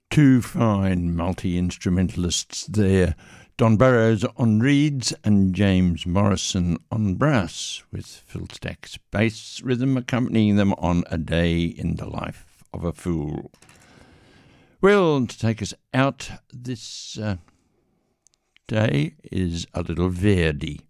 Two fine multi-instrumentalists there, Don Burrows on reeds and James Morrison on brass, with Phil Stack's bass rhythm accompanying them on A Day in the Life of a Fool. Well, to take us out this day is a little Verdi.